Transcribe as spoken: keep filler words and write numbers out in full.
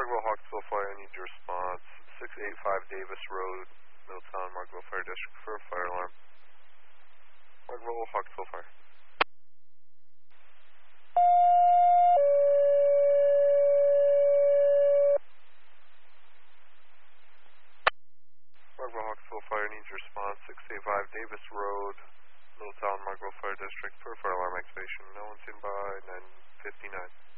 Markville Hawksville Fire, I need your response. six eighty-five Davis Road, Middletown, Markville Fire District for a fire alarm. Markville Hawksville Fire. Markville Hawksville Fire needs your response. six eighty-five Davis Road, Middletown, Markville Fire District for a fire alarm activation. No one seen by nine fifty-nine.